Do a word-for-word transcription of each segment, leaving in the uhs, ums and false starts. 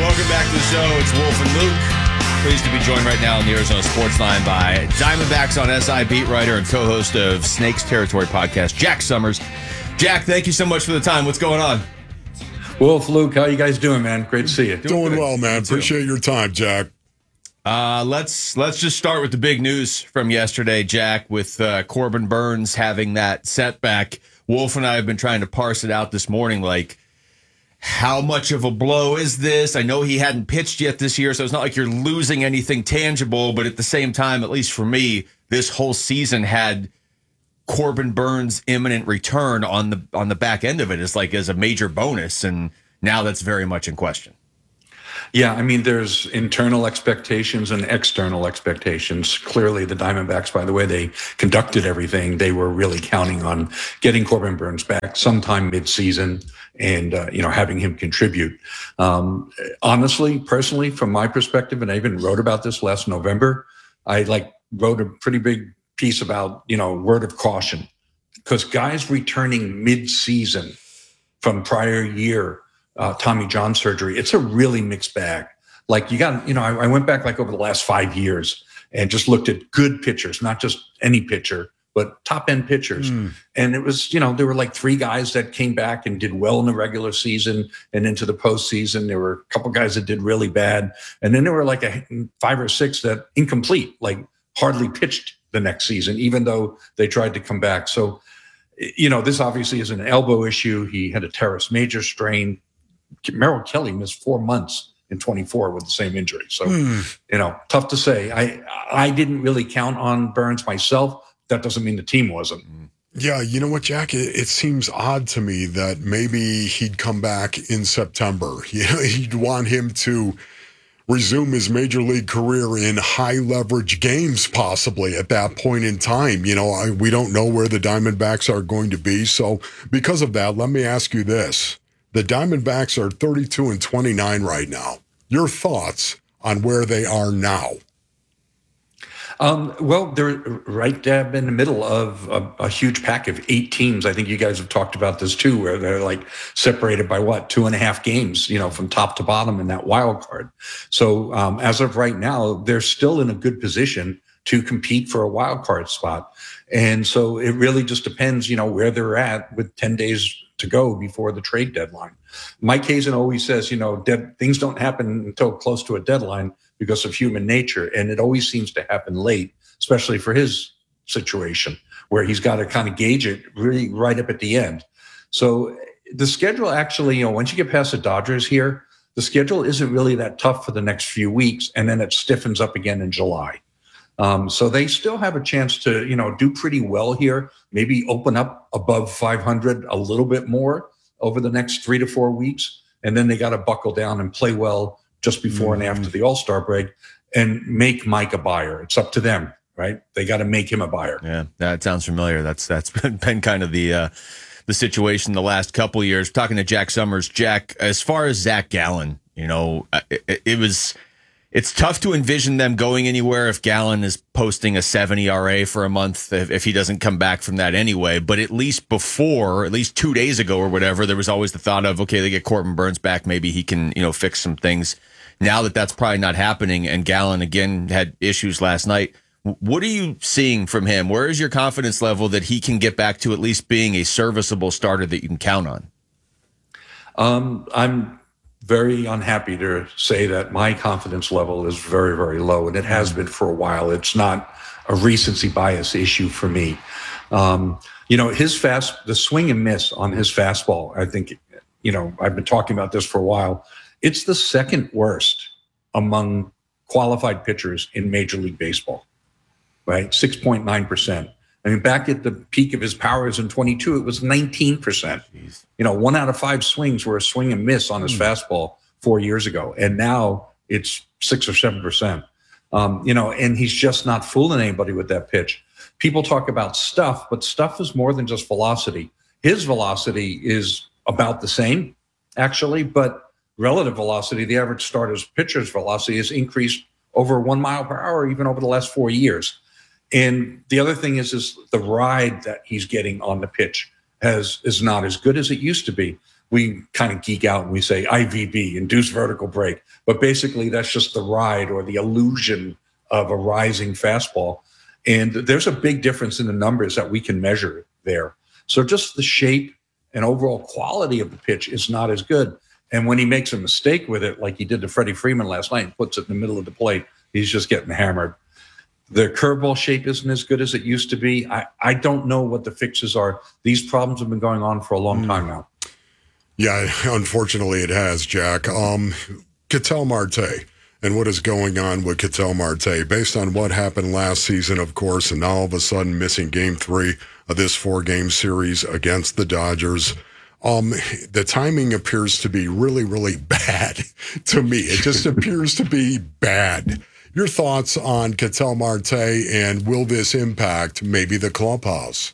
welcome back to the show. It's Wolf and Luke. Pleased to be joined right now on the Arizona Sports Line by Diamondbacks on S I beat writer and co-host of Snakes Territory podcast, Jack Summers. Jack, thank you so much for the time. What's going on? Wolf, Luke, how you guys doing, man? Great to see you. Doing, doing well, man. Appreciate your time, Jack. Uh, let's let's just start with the big news from yesterday, Jack, with uh, Corbin Burnes having that setback. Wolf and I have been trying to parse it out this morning, like, how much of a blow is this? I know he hadn't pitched yet this year, so it's not like you're losing anything tangible, but at the same time, at least for me, this whole season had Corbin Burnes' imminent return on the on the back end of it as like as a major bonus, and now that's very much in question. Yeah, I mean, there's internal expectations and external expectations. Clearly, the Diamondbacks, by the way they conducted everything, they were really counting on getting Corbin Burnes back sometime mid-season and, uh, you know, having him contribute. Um, honestly, personally, from my perspective, and I even wrote about this last November, I like wrote a pretty big piece about, you know, word of caution, because guys returning mid-season from prior year, Uh, Tommy John surgery, it's a really mixed bag. Like you got, you know, I, I went back like over the last five years and just looked at good pitchers, not just any pitcher, but top end pitchers. Mm. And it was, you know, there were like three guys that came back and did well in the regular season and into the postseason. There were a couple guys that did really bad. And then there were like a five or six that incomplete, like hardly pitched the next season, even though they tried to come back. So, you know, this obviously is an elbow issue. He had a teres major strain. Merrill Kelly missed four months in twenty-four with the same injury. So, mm. you know, tough to say. I I didn't really count on Burnes myself. That doesn't mean the team wasn't. Yeah, you know what, Jack? It, it seems odd to me that maybe he'd come back in September. You know, he'd want him to resume his major league career in high leverage games, possibly at that point in time. You know, I, we don't know where the Diamondbacks are going to be. So because of that, let me ask you this. The Diamondbacks are thirty-two and twenty-nine right now. Your thoughts on where they are now? Um, well, they're right dab in the middle of a, a huge pack of eight teams. I think you guys have talked about this too, where they're like separated by what, two and a half games, you know, from top to bottom in that wild card. So um, as of right now, they're still in a good position to compete for a wild card spot. And so it really just depends, you know, where they're at with ten days to go before the trade deadline. Mike Hazen always says, you know, dead, things don't happen until close to a deadline because of human nature. And it always seems to happen late, especially for his situation, where he's got to kind of gauge it really right up at the end. So the schedule actually, you know, once you get past the Dodgers here, the schedule isn't really that tough for the next few weeks. And then it stiffens up again in July. Um, so they still have a chance to, you know, do pretty well here, maybe open up above five hundred a little bit more over the next three to four weeks. And then they got to buckle down and play well just before mm-hmm. and after the All-Star break and make Mike a buyer. It's up to them, right? They got to make him a buyer. Yeah, that sounds familiar. That's that's been, been kind of the uh, the situation the last couple of years. Talking to Jack Summers. Jack, as far as Zach Gallen, you know, it, it was... It's tough to envision them going anywhere if Gallen is posting a seven E R A for a month, if, if he doesn't come back from that anyway. But at least before, at least two days ago or whatever, there was always the thought of, okay, they get Corbin Burnes back. Maybe he can, you know, fix some things. Now that that's probably not happening, and Gallen, again, had issues last night. What are you seeing from him? Where is your confidence level that he can get back to at least being a serviceable starter that you can count on? Um, I'm... very unhappy to say that my confidence level is very, very low, and it has been for a while. It's not a recency bias issue for me. Um, you know, his fast, the swing and miss on his fastball, I think, you know, I've been talking about this for a while. It's the second worst among qualified pitchers in Major League Baseball, right? six point nine percent. I mean, back at the peak of his powers in twenty-two, it was nineteen percent. Jeez. You know, one out of five swings were a swing and miss on his mm. fastball four years ago. And now it's six or seven percent. Um, you know, and he's just not fooling anybody with that pitch. People talk about stuff, but stuff is more than just velocity. His velocity is about the same, actually, but relative velocity, the average starter's pitcher's velocity has increased over one mile per hour, even over the last four years. And the other thing is, is the ride that he's getting on the pitch has is not as good as it used to be. we kind of geek out and we say I V B, induced vertical break. But basically, that's just the ride or the illusion of a rising fastball. And there's a big difference in the numbers that we can measure there. So just the shape and overall quality of the pitch is not as good. And when he makes a mistake with it, like he did to Freddie Freeman last night, and puts it in the middle of the plate, he's just getting hammered. The curveball shape isn't as good as it used to be. I, I don't know what the fixes are. These problems have been going on for a long time now. Yeah, unfortunately it has, Jack. Um, Ketel Marte and what is going on with Ketel Marte, based on what happened last season, of course, and now all of a sudden missing game three of this four-game series against the Dodgers. Um, the timing appears to be really, really bad to me. It just appears to be bad. Your thoughts on Ketel Marte, and will this impact maybe the clubhouse?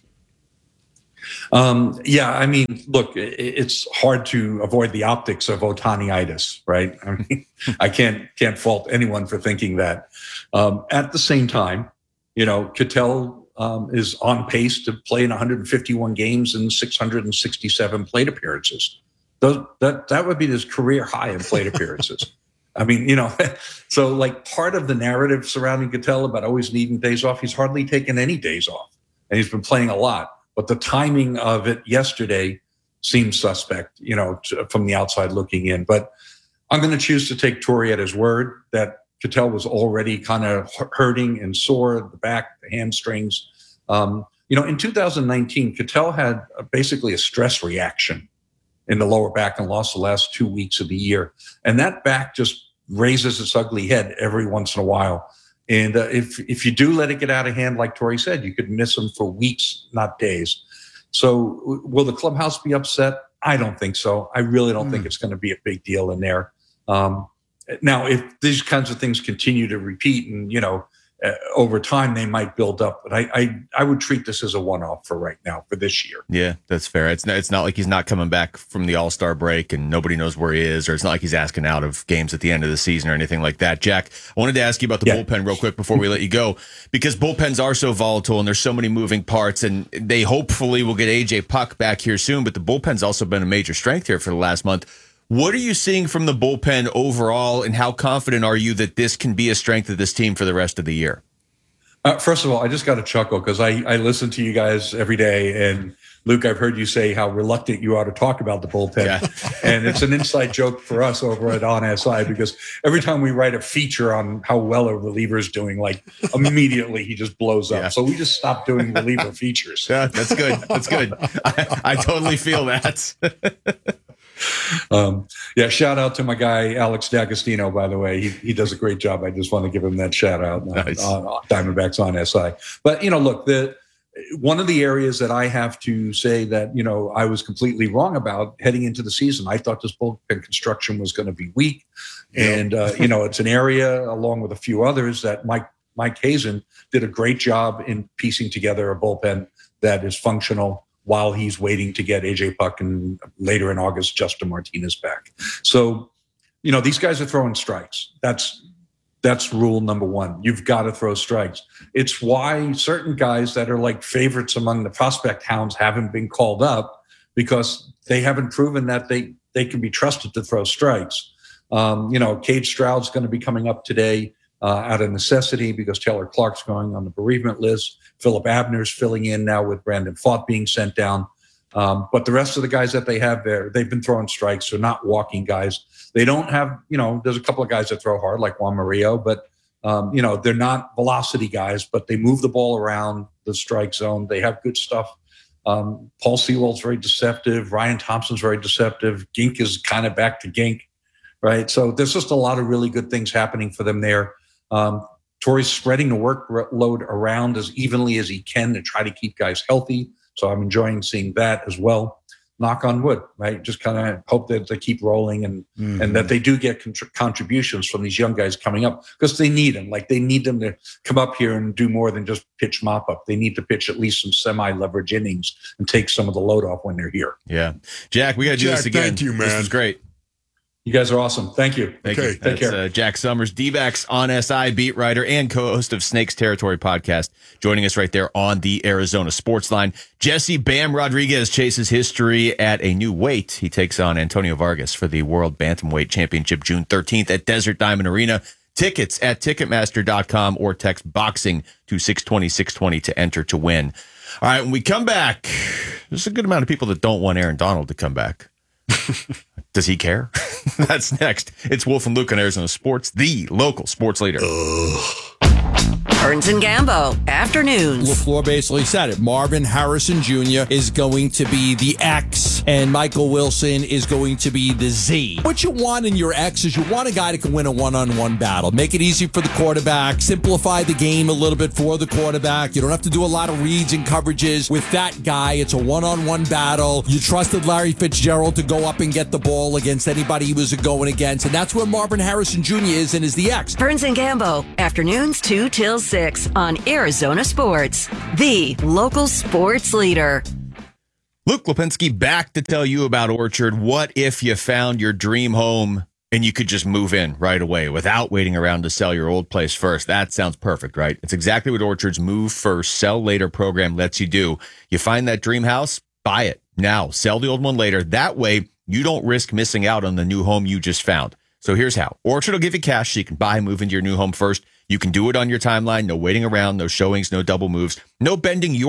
Um, yeah, I mean, look, it, it's hard to avoid the optics of Ohtani-itis, right? I mean, I can't can't fault anyone for thinking that. Um, at the same time, you know, Ketel um, is on pace to play in one hundred fifty-one games and six hundred sixty-seven plate appearances. Those, that that would be his career high in plate appearances. I mean, you know, so like part of the narrative surrounding Ketel about always needing days off, he's hardly taken any days off, and he's been playing a lot. But the timing of it yesterday seems suspect, you know, to, from the outside looking in. But I'm going to choose to take Torey at his word that Ketel was already kind of hurting and sore, the back, the hamstrings. Um, you know, in two thousand nineteen, Ketel had a, basically a stress reaction in the lower back and lost the last two weeks of the year. And that back just raises its ugly head every once in a while. And uh, if if you do let it get out of hand, like Torey said, you could miss him for weeks, not days. So w- will the clubhouse be upset? I don't think so. I really don't mm. think it's going to be a big deal in there. Um, now, if these kinds of things continue to repeat and, you know, uh, over time they might build up. But I, I I would treat this as a one-off for right now, for this year. Yeah, that's fair. It's not, it's not like he's not coming back from the All-Star break and nobody knows where he is, or it's not like he's asking out of games at the end of the season or anything like that. Jack, I wanted to ask you about the yeah. bullpen real quick before we let you go, because bullpens are so volatile and there's so many moving parts, and they hopefully will get A J Puck back here soon, but the bullpen's also been a major strength here for the last month. What are you seeing from the bullpen overall, and how confident are you that this can be a strength of this team for the rest of the year? Uh, first of all, I just got to chuckle because I, I listen to you guys every day. And Luke, I've heard you say how reluctant you are to talk about the bullpen. Yeah. And it's an inside joke for us over at On S I, because every time we write a feature on how well a reliever is doing, like immediately he just blows up. Yeah. So we just stopped doing reliever features. Yeah, that's good. That's good. I, I totally feel that. Um, yeah, shout out to my guy, Alex D'Agostino, by the way. He he does a great job. I just want to give him that shout out nice. on, on Diamondbacks on S I. But, you know, look, the one of the areas that I have to say that, you know, I was completely wrong about heading into the season. I thought this bullpen construction was going to be weak. And, uh, you know, it's an area, along with a few others, that Mike, Mike Hazen did a great job in piecing together a bullpen that is functional while he's waiting to get A J Puck and later in August, Justin Martinez back. So, you know, these guys are throwing strikes. That's that's rule number one. You've got to throw strikes. It's why certain guys that are like favorites among the prospect hounds haven't been called up, because they haven't proven that they, they can be trusted to throw strikes. Um, you know, Cade Stroud's going to be coming up today uh, out of necessity because Taylor Clark's going on the bereavement list. Philip Abner's filling in now with Brandon Pfaadt being sent down. Um, but the rest of the guys that they have there, they've been throwing strikes. So not walking guys. They don't have, you know, there's a couple of guys that throw hard like Juan Murillo, but, um, you know, they're not velocity guys, but they move the ball around the strike zone. They have good stuff. Um, Paul Sewell's very deceptive. Ryan Thompson's very deceptive. Gink is kind of back to Gink, right? So there's just a lot of really good things happening for them there. Um, Torey's spreading the workload around as evenly as he can to try to keep guys healthy. So I'm enjoying seeing that as well. Knock on wood, right? Just kind of hope that they keep rolling and mm-hmm. and that they do get contr- contributions from these young guys coming up, because they need them. Like, they need them to come up here and do more than just pitch mop up. They need to pitch at least some semi leverage innings and take some of the load off when they're here. Yeah, Jack, we got to do Jack, this again. Thank you, man. This was great. You guys are awesome. Thank you. Thank Okay. you. Take That's care. uh, Jack Summers, D-backs on S I beat writer and co-host of Snakes Territory podcast, joining us right there on the Arizona Sports Line. Jesse Bam Rodriguez chases history at a new weight. He takes on Antonio Vargas for the World Bantamweight Championship June thirteenth at Desert Diamond Arena. Tickets at Ticketmaster dot com or text BOXING to six twenty, six twenty to enter to win. All right, when we come back, there's a good amount of people that don't want Aaron Donald to come back. Does he care? That's next. It's Wolf and Luke on Arizona Sports, the local sports leader. Ugh. Burns and Gambo, afternoons. LaFleur basically said it. Marvin Harrison Junior is going to be the X, and Michael Wilson is going to be the Z. What you want in your X is you want a guy that can win a one-on-one battle. Make it easy for the quarterback. Simplify the game a little bit for the quarterback. You don't have to do a lot of reads and coverages. With that guy, it's a one-on-one battle. You trusted Larry Fitzgerald to go up and get the ball against anybody he was going against, and that's where Marvin Harrison Junior is and is the X. Burns and Gambo, afternoons two till six on Arizona Sports, the local sports leader. Luke Lipinski back to tell you about Orchard. What if you found your dream home and you could just move in right away without waiting around to sell your old place first? That sounds perfect, right? It's exactly what Orchard's Move First, Sell Later program lets you do. You find that dream house, buy it now, sell the old one later. That way, you don't risk missing out on the new home you just found. So here's how. Orchard will give you cash so you can buy and move into your new home first. You can do it on your timeline. No waiting around, no showings, no double moves, no bending your